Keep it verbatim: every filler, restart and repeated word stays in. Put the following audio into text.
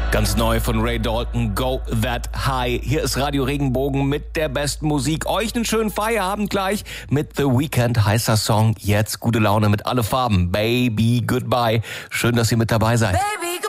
Ganz neu von Ray Dalton, Go That High. Hier ist Radio Regenbogen mit der besten Musik. Euch einen schönen Feierabend gleich mit The Weeknd, heißer Song. Jetzt gute Laune mit alle Farben. Baby, goodbye. Schön, dass ihr mit dabei seid. Baby.